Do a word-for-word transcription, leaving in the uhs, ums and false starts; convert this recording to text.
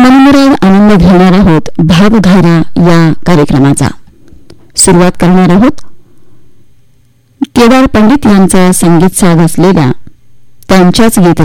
मनमुराद आनंद घेणार आहोत भावधारा या कार्यक्रमाचा. सुरुवात करणार आहोत केदार पंडित यांचा संगीत साध असलेल्या त्यांच्याच गीत